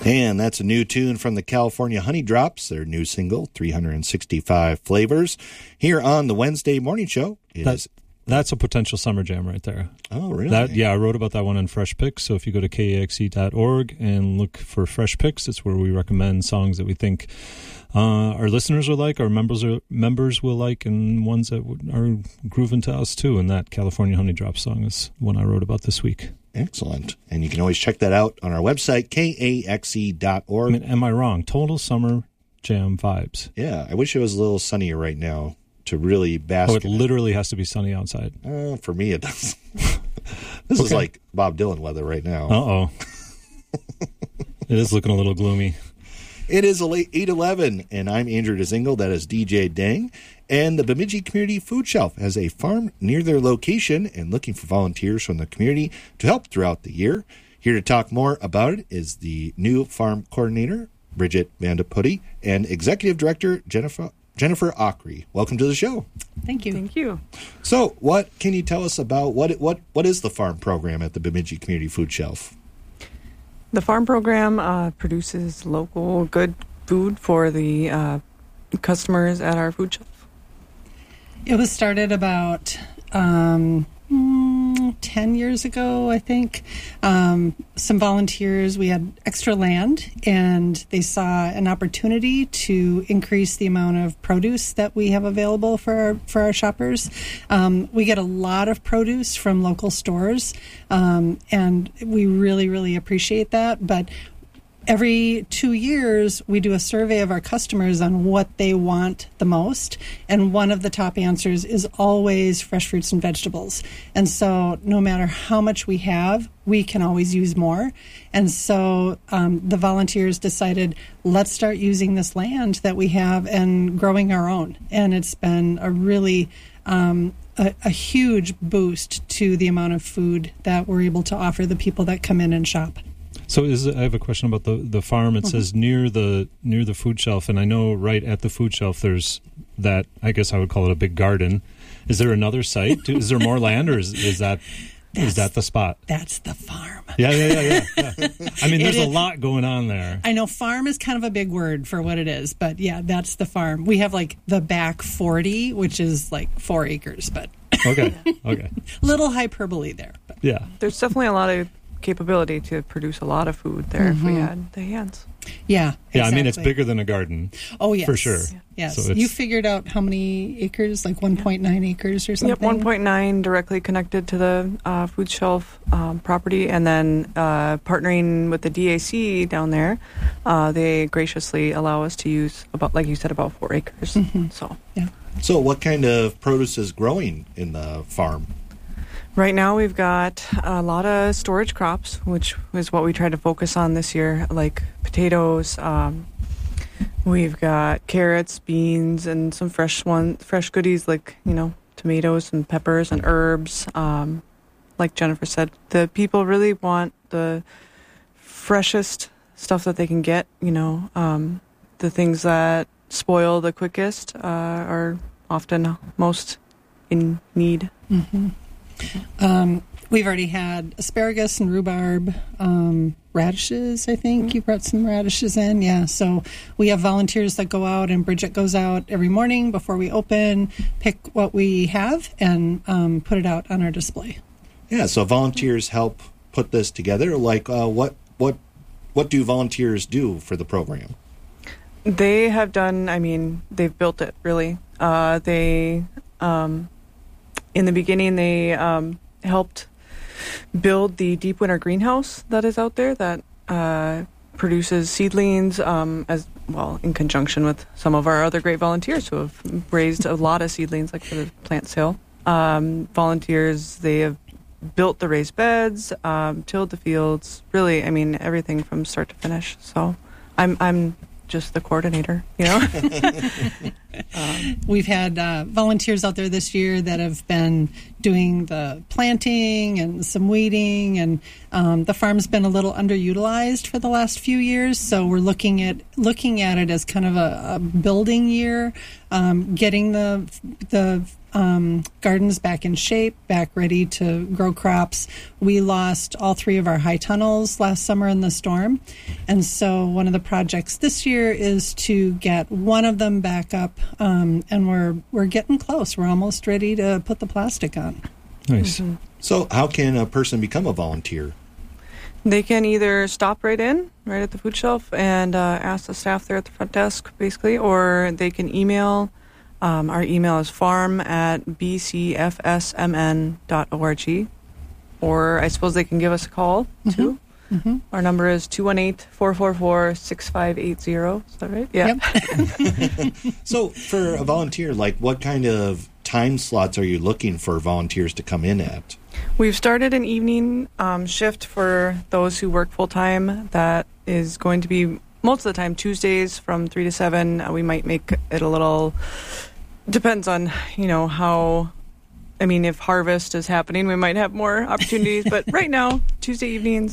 And that's a new tune from the California Honey Drops, their new single, 365 Flavors. Here on the Wednesday morning show is... That's a potential summer jam right there. Oh, really? I wrote about that one in Fresh Picks. So if you go to KAXE.org and look for Fresh Picks, it's where we recommend songs that we think our listeners will like, our members will like, and ones that are grooving to us too. And that California Honey Drop song is one I wrote about this week. Excellent. And you can always check that out on our website, KAXE.org. I mean, am I wrong? Total summer jam vibes. Yeah, I wish it was a little sunnier right now to really bask. Oh, it literally has to be sunny outside. For me, it does. This is like Bob Dylan weather right now. Uh-oh. It is looking a little gloomy. It is 8:11, and I'm Andrew Dezingle. That is DJ Dang. And the Bemidji Community Food Shelf has a farm near their location and looking for volunteers from the community to help throughout the year. Here to talk more about it is the new farm coordinator, Bridget Vandeputte, and executive director, Jennifer Ockery. Welcome to the show. Thank you. Thank you. So, what can you tell us about what is the farm program at the Bemidji Community Food Shelf? The farm program produces local good food for the customers at our food shelf. It was started about 10 years ago, I think. Some volunteers, we had extra land, and they saw an opportunity to increase the amount of produce that we have available for our shoppers. We get a lot of produce from local stores, and we really, really appreciate that. But every 2 years, we do a survey of our customers on what they want the most, and one of the top answers is always fresh fruits and vegetables. And so no matter how much we have, we can always use more. And so the volunteers decided, let's start using this land that we have and growing our own. And it's been a really a huge boost to the amount of food that we're able to offer the people that come in and shop. So I have a question about the farm. It says near the food shelf, and I know right at the food shelf there's that, I guess I would call it a big garden. Is there another site? Is there more land, or is that the spot? That's the farm. Yeah. I mean, there's a lot going on there. I know farm is kind of a big word for what it is, but yeah, that's the farm. We have like the back 40, which is like 4 acres, but okay. Little hyperbole there. But. Yeah. There's definitely a lot of capability to produce a lot of food there if we had the hands. Yeah, exactly. I mean, it's bigger than a garden. Oh, yes. For sure. Yes. So you figured out how many acres, like 1.9 acres or something? Yep, 1.9 directly connected to the food shelf property. And then partnering with the DAC down there, they graciously allow us to use, about, like you said, about 4 acres. Mm-hmm. So what kind of produce is growing in the farm? Right now we've got a lot of storage crops, which is what we try to focus on this year, like potatoes. We've got carrots, beans, and some fresh goodies like, tomatoes and peppers and herbs. Like Jennifer said, the people really want the freshest stuff that they can get. The things that spoil the quickest are often most in need. Mm-hmm. We've already had asparagus and rhubarb, radishes, I think. Mm-hmm. You brought some radishes in. Yeah, so we have volunteers that go out, and Bridget goes out every morning before we open, pick what we have, and put it out on our display. Yeah, so volunteers help put this together. Like, what do volunteers do for the program? They have done, they've built it, really. In the beginning, they helped build the Deep Winter greenhouse that is out there that produces seedlings as well, in conjunction with some of our other great volunteers who have raised a lot of seedlings, like for the plant sale. Volunteers, they have built the raised beds, tilled the fields, really, everything from start to finish. So I'm just the coordinator, We've had volunteers out there this year that have been doing the planting and some weeding, and the farm's been a little underutilized for the last few years. So we're looking at it as kind of a building year, getting the gardens back in shape, back ready to grow crops. We lost all 3 of our high tunnels last summer in the storm. And so one of the projects this year is to get one of them back up, and we're getting close. We're almost ready to put the plastic on. Nice. So how can a person become a volunteer? They can either stop right at the food shelf and ask the staff there at the front desk, basically, or they can email. Our email is farm@bcfsmn.org, or I suppose they can give us a call, too. Mm-hmm. Our number is 218-444-6580. Is that right? Yeah. Yep. So for a volunteer, like what kind of time slots are you looking for volunteers to come in at? We've started an evening shift for those who work full-time. That is going to be most of the time Tuesdays from 3 to 7. We might make it a little... Depends on, how... I mean, if harvest is happening, we might have more opportunities. But right now, Tuesday evenings,